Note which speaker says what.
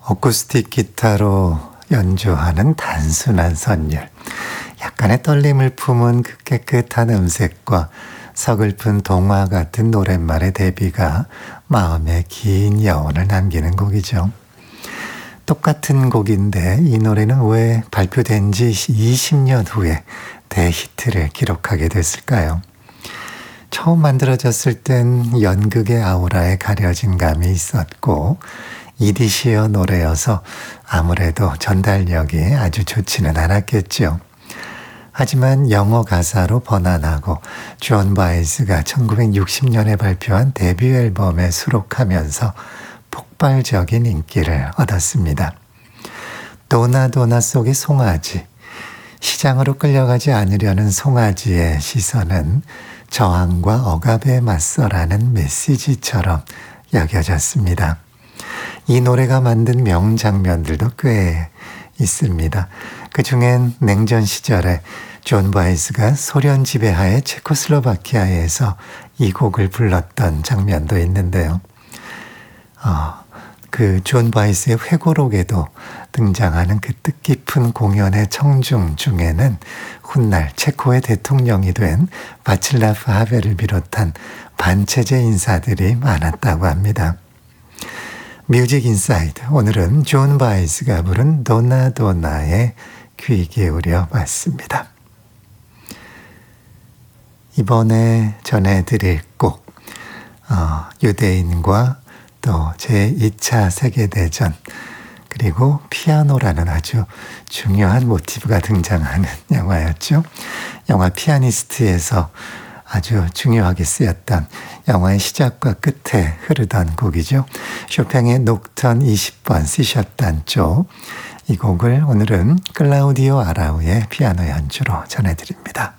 Speaker 1: 어쿠스틱 기타로 연주하는 단순한 선율, 약간의 떨림을 품은 그 깨끗한 음색과 서글픈 동화 같은 노랫말의 대비가 마음에 긴 여운을 남기는 곡이죠. 똑같은 곡인데 이 노래는 왜 발표된 지 20년 후에 대히트를 기록하게 됐을까요? 처음 만들어졌을 땐 연극의 아우라에 가려진 감이 있었고 이디시어 노래여서 아무래도 전달력이 아주 좋지는 않았겠죠. 하지만 영어 가사로 번안하고 존 바이스가 1960년에 발표한 데뷔 앨범에 수록하면서 폭발적인 인기를 얻었습니다. 도나도나 속의 송아지, 시장으로 끌려가지 않으려는 송아지의 시선은 저항과 억압에 맞서라는 메시지처럼 여겨졌습니다. 이 노래가 만든 명장면들도 꽤 있습니다. 그 중엔 냉전 시절에 존 바이스가 소련 지배하에 체코슬로바키아에서 이 곡을 불렀던 장면도 있는데요. 그 존 바이스의 회고록에도 등장하는 그 뜻깊은 공연의 청중 중에는 훗날 체코의 대통령이 된 바칠라프 하벨을 비롯한 반체제 인사들이 많았다고 합니다. 뮤직 인사이드, 오늘은 존 바이스가 부른 도나도나에 귀 기울여 봤습니다. 이번에 전해드릴 곡, 유대인과 또 제2차 세계대전, 그리고 피아노라는 아주 중요한 모티브가 등장하는 영화였죠. 영화 피아니스트에서 아주 중요하게 쓰였던 영화의 시작과 끝에 흐르던 곡이죠. 쇼팽의 녹턴 20번 C샵 단조, 이 곡을 오늘은 클라우디오 아라우의 피아노 연주로 전해드립니다.